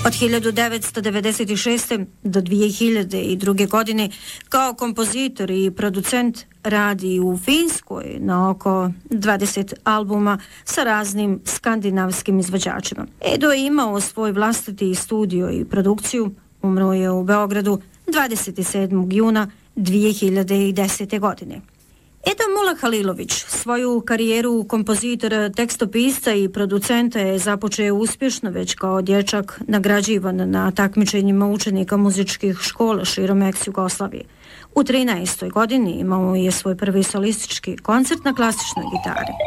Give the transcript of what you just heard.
Od 1996. do 2002. godine kao kompozitor i producent radi u Finskoj na oko 20 albuma sa raznim skandinavskim izvođačima. Edo je imao svoj vlastiti studio i produkciju, umro je u Beogradu 27. juna 2010. godine. Edo Mulahalilović svoju karijeru kompozitora, tekstopisca i producenta je započeo uspješno već kao dječak, nagrađivan na takmičenjima učenika muzičkih škola širom ex-Jugoslavije. U 13. godini imao je svoj prvi solistički koncert na klasičnoj gitari.